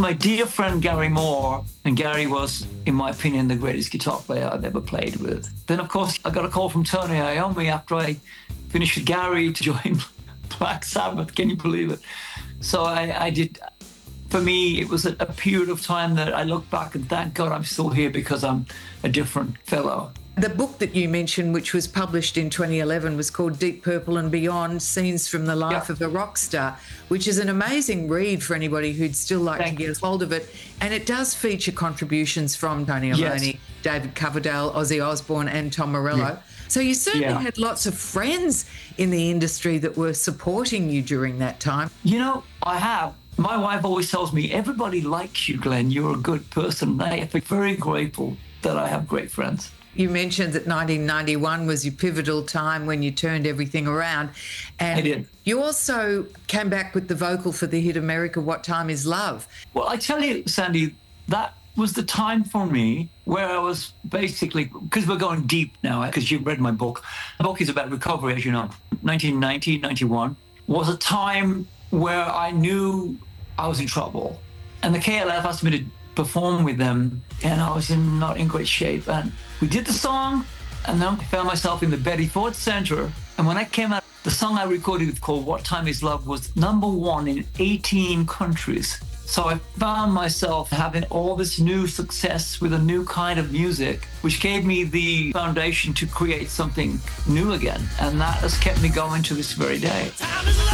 my dear friend Gary Moore, and Gary was, in my opinion, the greatest guitar player I've ever played with. Then, of course, I got a call from Tony Iommi after I finished with Gary to join Black Sabbath. Can you believe it? So I did. For me, it was a period of time that I look back and thank God I'm still here because I'm a different fellow. The book that you mentioned, which was published in 2011, was called Deep Purple and Beyond, Scenes from the Life of a Rock Star, which is an amazing read for anybody who'd still like to get hold of it. And it does feature contributions from Tony Iommi, David Coverdale, Ozzy Osbourne and Tom Morello. Yeah. So you certainly had lots of friends in the industry that were supporting you during that time. You know, I have. My wife always tells me, everybody likes you, Glenn. You're a good person. I am very grateful that I have great friends. You mentioned that 1991 was your pivotal time when you turned everything around. And I did. You also came back with the vocal for the hit America, What Time Is Love? Well, I tell you, Sandy, that was the time for me where I was basically, because we're going deep now, because you've read my book. The book is about recovery, as you know. 1990, 91 was a time where I knew I was in trouble. And the KLF asked me to perform with them, and I was not in great shape. And we did the song, and then I found myself in the Betty Ford Center. And when I came out, the song I recorded called What Time Is Love was #1 in 18 countries. So I found myself having all this new success with a new kind of music, which gave me the foundation to create something new again. And that has kept me going to this very day.